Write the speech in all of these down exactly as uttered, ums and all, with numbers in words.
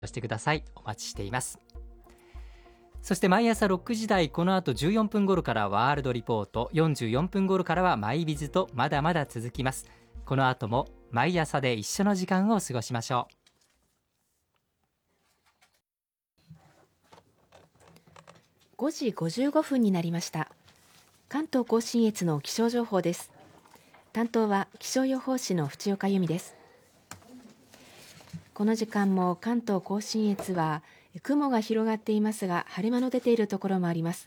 してください。お待ちしています。そして毎朝ろくじ台、この後じゅうよんぷん頃からワールドリポート、よんじゅうよんぷん頃からはマイビズとまだまだ続きます。この後も毎朝で一緒の時間を過ごしましょう。 ごじごじゅうごふんになりました。関東甲信越の気象情報です。担当は気象予報士の淵岡由美です。この時間も関東甲信越は雲が広がっていますが、晴れ間の出ているところもあります。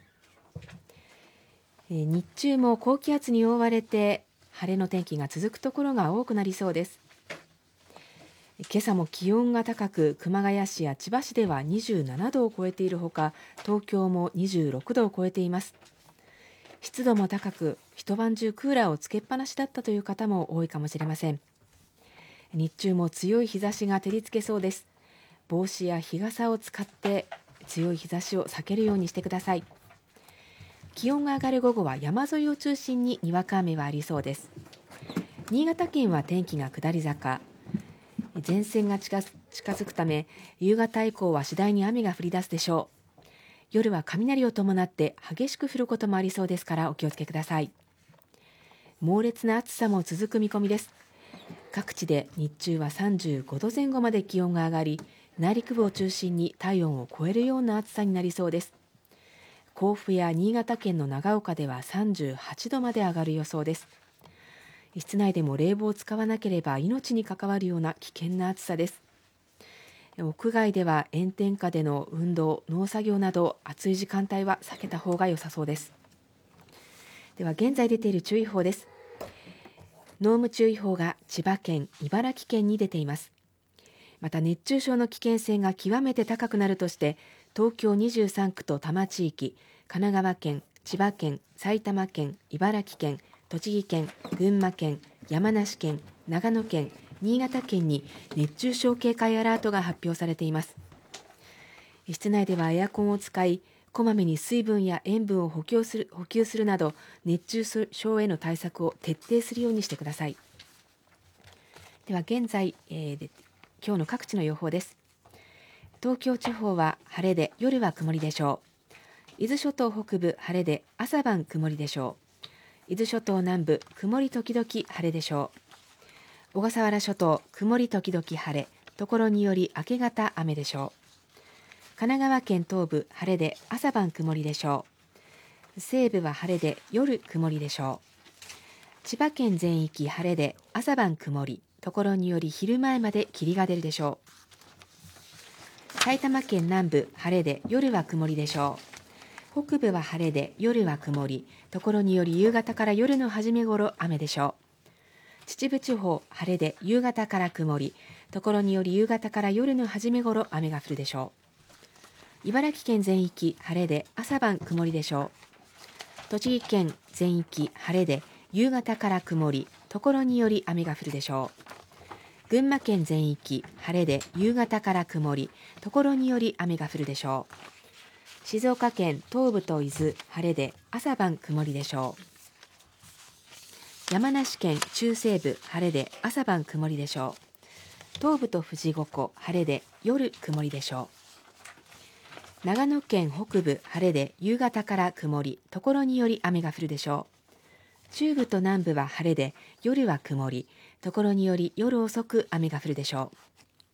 日中も高気圧に覆われて晴れの天気が続くところが多くなりそうです。今朝も気温が高く、熊谷市や千葉市ではにじゅうななどを超えているほか、東京もにじゅうろくどを超えています。湿度も高く、一晩中クーラーをつけっぱなしだったという方も多いかもしれません。日中も強い日差しが照りつけそうです。帽子や日傘を使って強い日差しを避けるようにしてください。気温が上がる午後は山沿いを中心ににわか雨はありそうです。新潟県は天気が下り坂、前線が近づくため夕方以降は次第に雨が降り出すでしょう。夜は雷を伴って激しく降ることもありそうですからお気をつけください。猛烈な暑さも続く見込みです。各地で日中はさんじゅうごどぜん後まで気温が上がり、内陸部を中心に体温を超えるような暑さになりそうです。甲府や新潟県の長岡ではさんじゅうはちどまで上がる予想です。室内でも冷房を使わなければ命に関わるような危険な暑さです。屋外では炎天下での運動、農作業など暑い時間帯は避けた方が良さそうです。では現在出ている注意報です。濃霧注意報が千葉県、茨城県に出ています。また熱中症の危険性が極めて高くなるとして、東京にじゅうさんくと多摩地域、神奈川県、千葉県、埼玉県、茨城県、栃木県、群馬県、山梨県、長野県、新潟県に熱中症警戒アラートが発表されています。室内ではエアコンを使い、こまめに水分や塩分を補給する、補給するなど熱中症への対策を徹底するようにしてください。では現在、えー、今日の各地の予報です。東京地方は晴れで夜は曇りでしょう。伊豆諸島北部晴れで朝晩曇りでしょう。伊豆諸島南部曇り時々晴れでしょう。小笠原諸島曇り時々晴れ、ところにより明け方雨でしょう。神奈川県東部晴れで朝晩曇りでしょう。西部は晴れで夜曇りでしょう。千葉県全域晴れで朝晩曇り、ところにより昼前まで霧が出るでしょう。埼玉県南部晴れで夜は曇りでしょう。北部は晴れで夜は曇り、ところにより夕方から夜の初め頃雨でしょう。秩父地方晴れで夕方から曇り、ところにより夕方から夜の初め頃雨が降るでしょう。茨城県全域晴れで朝晩曇りでしょう。栃木県全域晴れで夕方から曇り、ところにより雨が降るでしょう。群馬県全域晴れで夕方から曇り、ところにより雨が降るでしょう。静岡県東部と伊豆晴れで朝晩曇りでしょう。山梨県中西部晴れで朝晩曇りでしょう。東部と富士五湖晴れで夜曇りでしょう。長野県北部晴れで夕方から曇り、ところにより雨が降るでしょう。中部と南部は晴れで夜は曇り、ところにより夜遅く雨が降るでしょう。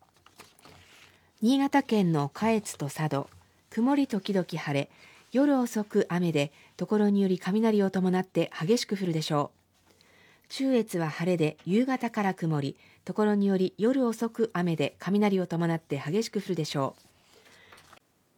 新潟県の下越と佐渡曇り時々晴れ、夜遅く雨で、ところにより雷を伴って激しく降るでしょう。中越は晴れで夕方から曇り、ところにより夜遅く雨で雷を伴って激しく降るでしょう。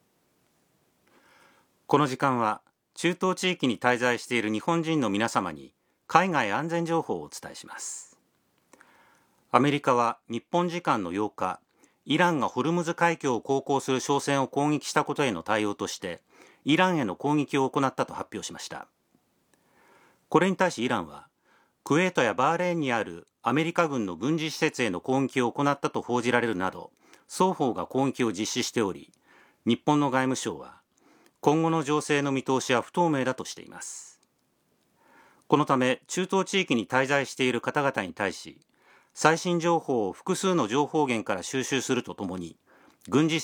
この時間は中東地域に滞在している日本人の皆様に海外安全情報をお伝えします。アメリカは日本時間のようか、イランがホルムズ海峡を航行する商船を攻撃したことへの対応としてイランへの攻撃を行ったと発表しました。これに対しイランはクウェートやバーレーンにあるアメリカ軍の軍事施設への攻撃を行ったと報じられるなど、双方が攻撃を実施しており、日本の外務省は今後の情勢の見通しは不透明だとしています。このため中東地域に滞在している方々に対し、最新情報を複数の情報源から収集するとともに、 軍事